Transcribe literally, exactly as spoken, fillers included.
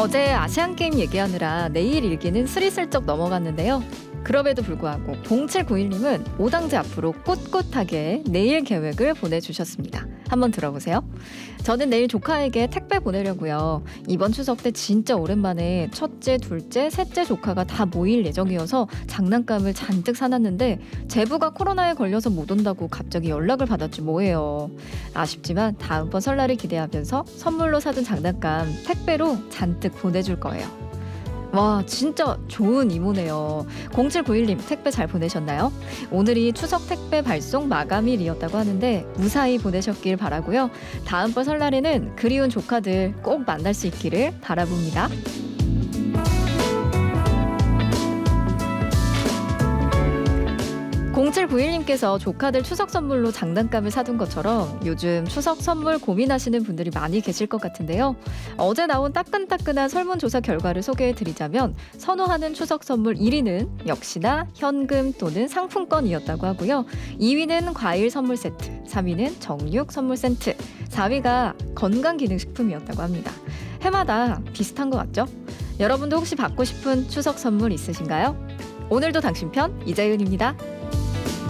어제 아시안게임 얘기하느라 내일 일기는 스리슬쩍 넘어갔는데요. 그럼에도 불구하고 공칠구일님은 오당제 앞으로 꿋꿋하게 내일 계획을 보내주셨습니다. 한번 들어보세요. 저는 내일 조카에게 택배 보내려고요. 이번 추석 때 진짜 오랜만에 첫째, 둘째, 셋째 조카가 다 모일 예정이어서 장난감을 잔뜩 사놨는데 제부가 코로나에 걸려서 못 온다고 갑자기 연락을 받았지 뭐예요. 아쉽지만 다음번 설날을 기대하면서 선물로 사둔 장난감 택배로 잔뜩 보내줄 거예요. 와, 진짜 좋은 이모네요. 공칠구일님 택배 잘 보내셨나요? 오늘이 추석 택배 발송 마감일이었다고 하는데 무사히 보내셨길 바라고요. 다음번 설날에는 그리운 조카들 꼭 만날 수 있기를 바라봅니다. 공칠구일님께서 조카들 추석 선물로 장난감을 사둔 것처럼 요즘 추석 선물 고민하시는 분들이 많이 계실 것 같은데요. 어제 나온 따끈따끈한 설문조사 결과를 소개해드리자면 선호하는 추석 선물 일 위는 역시나 현금 또는 상품권이었다고 하고요. 이 위는 과일 선물 세트, 삼 위는 정육 선물 세트, 사 위가 건강기능식품이었다고 합니다. 해마다 비슷한 것 같죠? 여러분도 혹시 받고 싶은 추석 선물 있으신가요? 오늘도 당신 편 이재윤입니다.